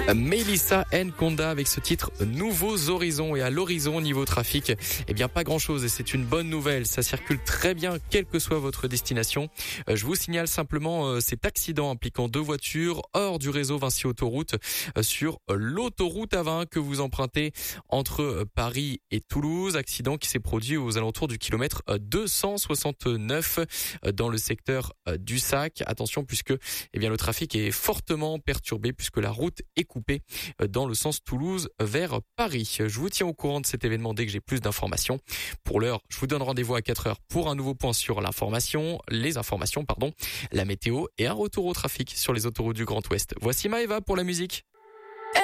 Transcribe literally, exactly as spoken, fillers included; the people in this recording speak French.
Melissa Nkonda avec ce titre Nouveaux Horizons. Et à l'horizon niveau trafic, eh bien pas grand chose et c'est une bonne nouvelle. Ça circule très bien quelle que soit votre destination. Je vous signale simplement cet accident impliquant deux voitures hors du réseau Vinci Autoroute sur l'autoroute A vingt que vous empruntez entre Paris et Toulouse. Accident qui s'est produit aux alentours du kilomètre deux cent soixante-neuf dans le secteur du Sac. Attention puisque eh bien le trafic est fortement perturbé puisque la route est coupée dans le sens Toulouse vers Paris. Je vous tiens au courant de cet événement dès que j'ai plus d'informations. Pour l'heure, je vous donne rendez-vous à quatre heures pour un nouveau point sur l'information, les informations, pardon, la météo et un retour au trafic sur les autoroutes du Grand Ouest. Voici Maëva pour la musique.